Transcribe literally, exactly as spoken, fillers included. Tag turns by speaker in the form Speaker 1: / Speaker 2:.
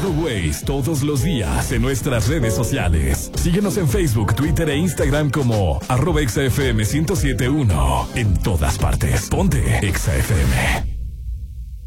Speaker 1: nuestro Waze todos los días en nuestras redes sociales. Síguenos en Facebook, Twitter e Instagram como arroba Exa F M ciento siete punto uno. En todas partes. Ponte Exa F M.